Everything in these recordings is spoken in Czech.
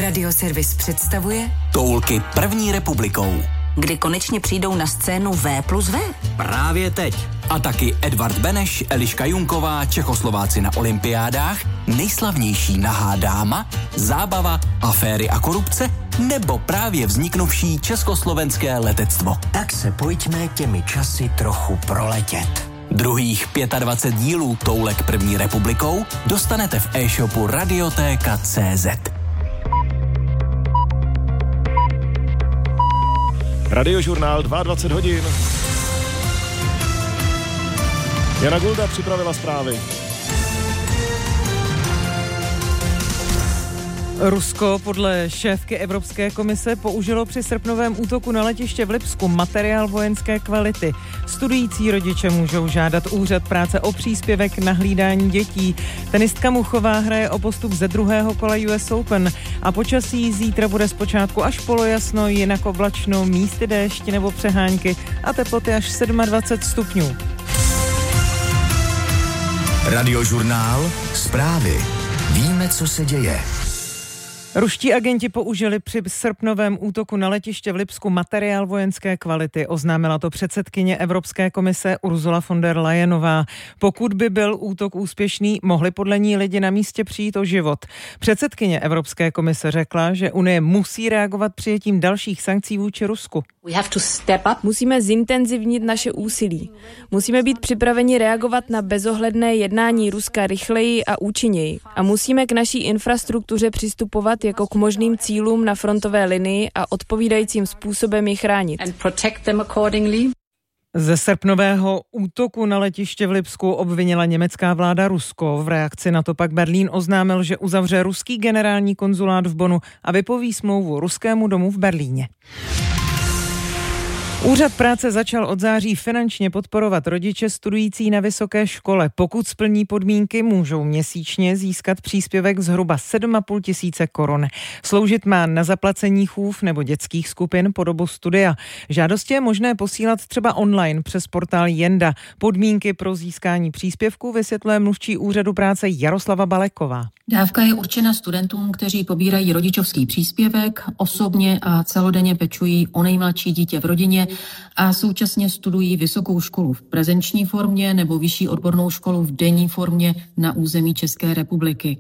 Radioservis představuje Toulky první republikou. Kdy konečně přijdou na scénu V+V? Právě teď. A taky Edvard Beneš, Eliška Junková, Čechoslováci na olympiádách, nejslavnější nahá dáma, zábava, aféry a korupce, nebo právě vzniknuvší československé letectvo. Tak se pojďme těmi časy trochu proletět. Druhých 25 dílů Toulek první republikou dostanete v e-shopu Radiotéka.cz. Radiožurnál 22 hodin. Jana Gulda připravila zprávy. Rusko podle šéfky Evropské komise použilo při srpnovém útoku na letiště v Lipsku materiál vojenské kvality. Studující rodiče můžou žádat úřad práce o příspěvek na hlídání dětí. Tenistka Muchová hraje o postup ze druhého kola US Open a počasí zítra bude zpočátku až polojasno, jinak oblačno, místy déšť nebo přehánky a teploty až 27 stupňů. Radiožurnál, zprávy. Víme, co se děje. Ruští agenti použili při srpnovém útoku na letiště v Lipsku materiál vojenské kvality. Oznámila to předsedkyně Evropské komise Ursula von der Leyenová. Pokud by byl útok úspěšný, mohli podle ní lidi na místě přijít o život. Předsedkyně Evropské komise řekla, že Unie musí reagovat přijetím dalších sankcí vůči Rusku. Musíme zintenzivnit naše úsilí. Musíme být připraveni reagovat na bezohledné jednání Ruska rychleji a účinněji. A musíme k naší infrastruktuře přistupovat jako k možným cílům na frontové linii a odpovídajícím způsobem je chránit. Ze srpnového útoku na letiště v Lipsku obvinila německá vláda Rusko. V reakci na to pak Berlín oznámil, že uzavře ruský generální konzulát v Bonnu a vypoví smlouvu ruskému domu v Berlíně. Úřad práce začal od září finančně podporovat rodiče studující na vysoké škole. Pokud splní podmínky, můžou měsíčně získat příspěvek zhruba 7,5 tisíce korun. Sloužit má na zaplacení chův nebo dětských skupin po dobu studia. Žádosti je možné posílat třeba online přes portál Jenda. Podmínky pro získání příspěvku vysvětluje mluvčí úřadu práce Jaroslava Baleková. Dávka je určena studentům, kteří pobírají rodičovský příspěvek, osobně a celodenně pečují o nejmladší dítě v rodině a současně studují vysokou školu v prezenční formě nebo vyšší odbornou školu v denní formě na území České republiky.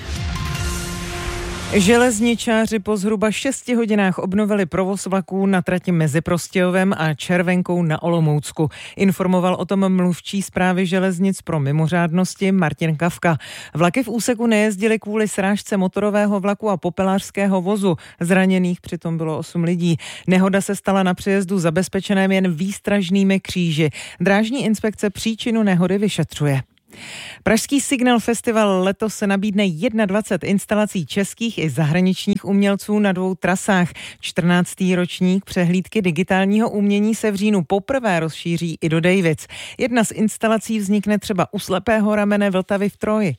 Železničáři po zhruba 6 hodinách obnovili provoz vlaků na trati mezi Prostějovem a Červenkou na Olomoucku. Informoval o tom mluvčí Správy železnic pro mimořádnosti Martin Kafka. Vlaky v úseku nejezdily kvůli srážce motorového vlaku a popelářského vozu. Zraněných přitom bylo 8 lidí. Nehoda se stala na přejezdu zabezpečeném jen výstražnými kříži. Drážní inspekce příčinu nehody vyšetřuje. Pražský Signal Festival letos se nabídne 21 instalací českých i zahraničních umělců na 2 trasách. 14. ročník přehlídky digitálního umění se v říjnu poprvé rozšíří i do Davids. Jedna z instalací vznikne třeba u slepého ramene Vltavy v Troji.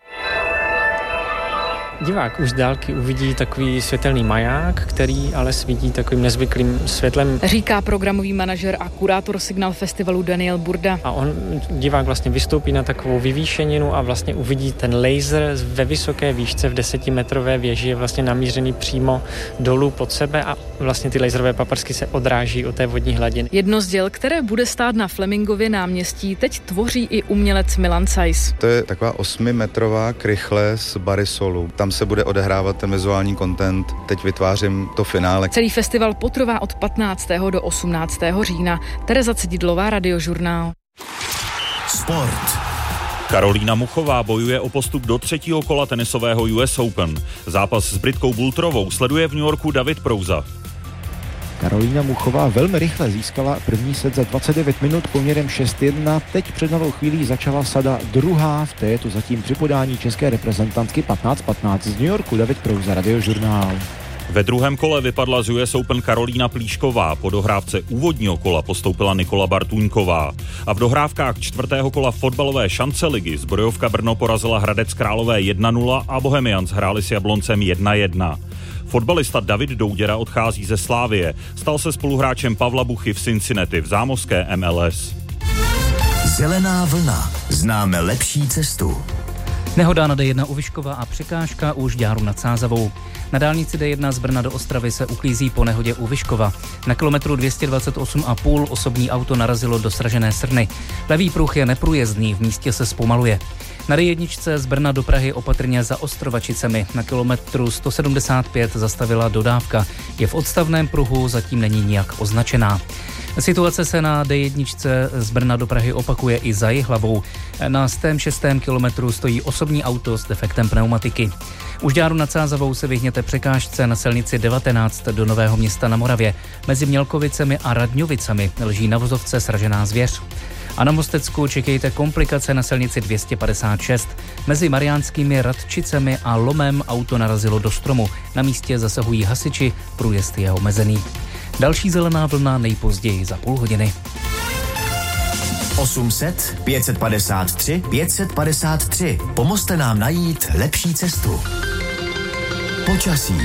Divák už z dálky uvidí takový světelný maják, který ale svítí takovým nezvyklým světlem. Říká programový manažer a kurátor Signal Festivalu Daniel Burda. A divák vlastně vystoupí na takovou vyvýšeninu a vlastně uvidí ten laser ve vysoké výšce v 10metrové věži, je vlastně namířený přímo dolů pod sebe a vlastně ty laserové paprsky se odráží od té vodní hladiny. Jedno z děl, které bude stát na Flemingově náměstí, teď tvoří i umělec Milan Sajs. To je taková 8metrová krychle z Barisolu. Tam se bude odehrávat ten vizuální content. Teď vytvářím to finále. Celý festival potrvá od 15. do 18. října. Tereza Cididlová, Radiožurnál. Sport. Karolína Muchová bojuje o postup do 3. kola tenisového US Open. Zápas s Britkou Bultrovou sleduje v New Yorku David Prouza. Karolína Muchová velmi rychle získala první set za 29 minut poměrem 6-1. Teď před malou chvílí začala sada druhá, v té je to zatím při podání české reprezentantky 15-15 z New Yorku. David Prouza, Radiožurnál. Ve druhém kole vypadla z US Open Karolína Plíšková, po dohrávce úvodního kola postoupila Nikola Bartůňková. A v dohrávkách 4. kola fotbalové šance ligy Zbrojovka Brno porazila Hradec Králové 1-0 a Bohemians hráli s Jabloncem 1-1. Fotbalista David Douděra odchází ze Slávie, stal se spoluhráčem Pavla Buchy v Cincinnati v zámořské MLS. Zelená vlna. Známe lepší cestu. Nehoda na D1 u Vyškova a překážka u Žďáru nad Sázavou. Na dálnici D1 z Brna do Ostravy se uklízí po nehodě u Vyškova. Na kilometru 228,5 osobní auto narazilo do sražené srny. Levý pruh je neprůjezdný, v místě se zpomaluje. Na D1 z Brna do Prahy opatrně za Ostrovačicemi. Na kilometru 175 zastavila dodávka. Je v odstavném pruhu, zatím není nijak označená. Situace se na D1 z Brna do Prahy opakuje i za Jihlavou. Na 106. kilometru stojí osobní auto s defektem pneumatiky. U Žďáru nad Sázavou se vyhněte překážce na silnici 19 do Nového Města na Moravě. Mezi Mělkovicemi a Radňovicemi leží na vozovce sražená zvěř. A na Mostecku čekejte komplikace na silnici 256. Mezi Mariánskými Radčicemi a Lomem auto narazilo do stromu. Na místě zasahují hasiči, průjezd je omezený. Další zelená vlna nejpozději za půl hodiny. 800 553 553. Pomozte nám najít lepší cestu. Počasí.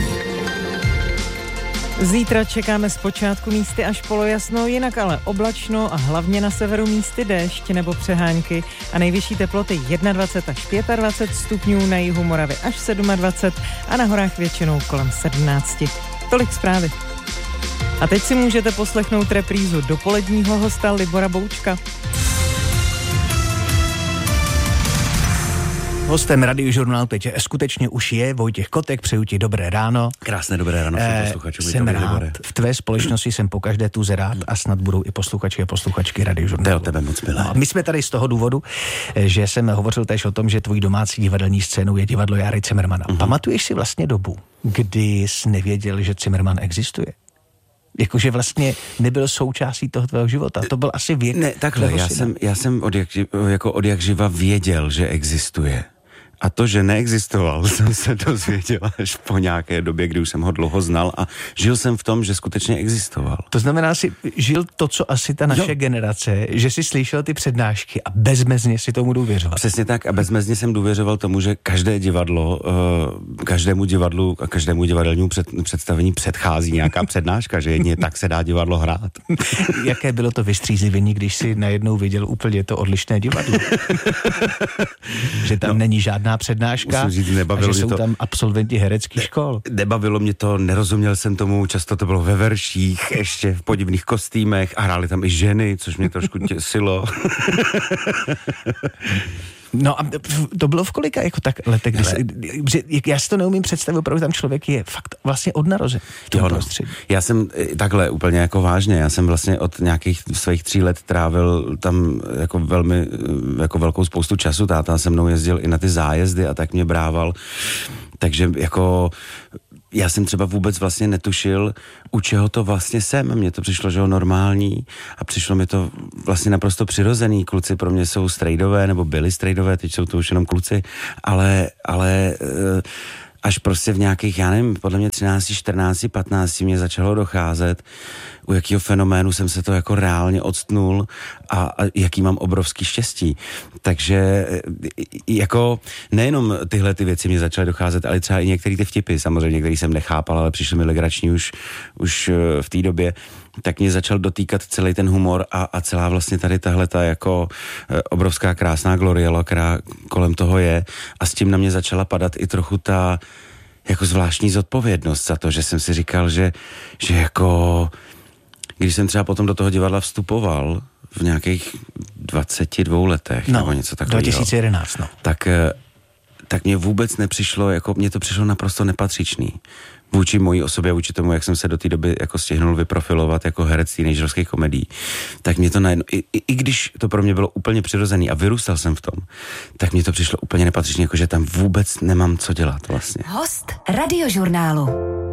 Zítra čekáme zpočátku místy až polojasno, jinak ale oblačno a hlavně na severu místy déšť nebo přehánky a nejvyšší teploty 21 až 25 stupňů, na jihu Moravy až 27 a na horách většinou kolem 17. Tolik zprávy. A teď si můžete poslechnout reprízu dopoledního hosta Libora Boučka. Hostem Radiožurnálu teď skutečně už je Vojtěch Kotek, přeju ti dobré ráno. Krásné dobré ráno všem posluchačům. Jsem rád, v tvé společnosti jsem pokaždé tuze rád a snad budou i posluchači a posluchačky Radiožurnálu. To je od tebe moc milé. No, my jsme tady z toho důvodu, že jsem hovořil též o tom, že tvojí domácí divadelní scénou je divadlo Járy Cimrmana. Pamatuješ si vlastně dobu, kdy jsi nevěděl, že Cimrman existuje? Jakože vlastně nebyl součástí toho tvého života. To byl asi věk. Ne, takhle, já jsem od jak živa věděl, že existuje. A to, že neexistoval, jsem se dozvěděl až po nějaké době, kdy už jsem ho dlouho znal a žil jsem v tom, že skutečně existoval. To znamená, si žil to, co asi ta naše generace, že si slyšel ty přednášky a bezmezně si tomu důvěřoval. Přesně tak a bezmezně jsem důvěřoval tomu, že každé divadlo, každému divadlu a každému divadelnímu představení předchází nějaká přednáška, že jedině tak se dá divadlo hrát. Jaké bylo to vystřízlivění, když si najednou viděl úplně to odlišné divadlo? Že tam není žádná přednáška říct, a že jsou tam absolventi hereckých škol. Nebavilo mě to, nerozuměl jsem tomu, často to bylo ve verších, ještě v podivných kostýmech a hrály tam i ženy, což mě trošku těsilo. No a to bylo v kolika jako tak letech, já si to neumím představit, protože tam člověk je fakt vlastně od narození v tom prostředí. Já jsem takhle úplně jako vážně, já jsem vlastně od nějakých svých 3 let trávil tam jako velmi, jako velkou spoustu času, táta se mnou jezdil i na ty zájezdy a tak mě brával, takže jako já jsem třeba vůbec vlastně netušil, u čeho to vlastně jsem. Mně to přišlo, že normální a přišlo mi to vlastně naprosto přirozený. Kluci pro mě jsou strejdové, nebo byli strejdové, teď jsou to už jenom kluci, ale až prostě v nějakých, já nevím, podle mě 13, 14, 15 mě začalo docházet, u jakého fenoménu jsem se to jako reálně odstnul a jaký mám obrovský štěstí. Takže jako nejenom tyhle ty věci mě začaly docházet, ale třeba i některé ty vtipy, samozřejmě některý jsem nechápal, ale přišly mi legrační už v té době, tak mě začal dotýkat celý ten humor a celá vlastně tady tahleta jako obrovská krásná gloriela, která kolem toho je a s tím na mě začala padat i trochu ta jako zvláštní zodpovědnost za to, že jsem si říkal, že jako když jsem třeba potom do toho divadla vstupoval v nějakých 22 letech nebo něco takového. 2011, tak mě vůbec nepřišlo, jako mně to přišlo naprosto nepatřičný. Vůči mojí osobě, vůči tomu, jak jsem se do té doby jako stihnul vyprofilovat jako herec teenagerských komedií, tak mě to najednou, i když to pro mě bylo úplně přirozený a vyrůstal jsem v tom, tak mě to přišlo úplně nepatřičně, jako že tam vůbec nemám co dělat vlastně. Host Radiožurnálu.